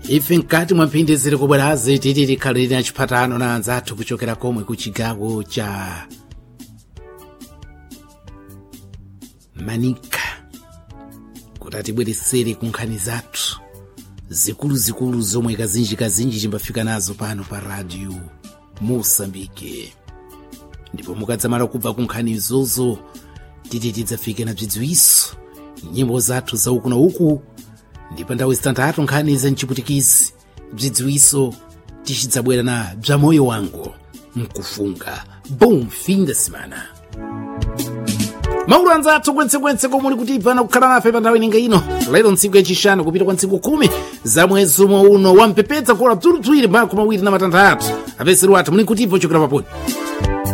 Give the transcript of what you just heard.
ife mkati mwa mphindi ziri kubwerazi titi tikhalire na chiphatano na anzathu kuchokera komwe ku chigawo cha Manika kuti atibweresere ku nkhani zathu zikuluzikulu zomwe kazinji timbafika nazo pano pa radio Mosambike. Ndipo mukadzamala kubva ku nkhani izozo titi tidzafike na bzidziwiso nyimbo zathu za uku na uku, ndipo ndawo zitantatu nkhani za mchiputikizi bzidziwiso tichidzabwera na bza moyo wangu mkufunga. Bom fim de semana. Maulu anzathu kwense komuli kuti ipana kukhala nafe pa nthawi ninga ino lero ntsiku yachishanu kupita kwa ntsiku 10 za mwezi umwe uno wampepedza kola bzuludzwiri mpaka 2 na matanthatu apesero athu muli kuti ipo chokera paponi.